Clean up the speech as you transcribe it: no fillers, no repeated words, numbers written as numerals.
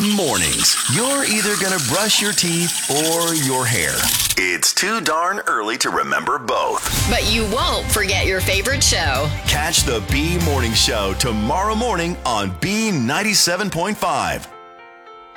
Mornings. You're either going to brush your teeth or your hair. It's too darn early to remember both. But you won't forget your favorite show. Catch the B Morning Show tomorrow morning on B97.5.